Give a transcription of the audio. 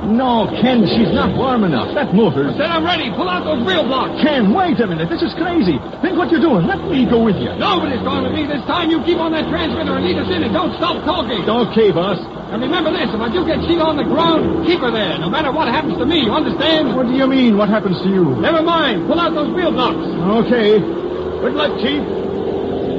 No, Ken, she's not warm enough. That motor's... I said I'm ready. Pull out those wheel blocks. Ken, wait a minute. This is crazy. Think what you're doing. Let me go with you. Nobody's going with me this time. You keep on that transmitter and lead us in and don't stop talking. Okay, boss. And remember this, if I do get Sheila on the ground, keep her there, no matter what happens to me. You understand? What do you mean, what happens to you? Never mind. Pull out those wheel blocks. Okay. Good luck, Chief.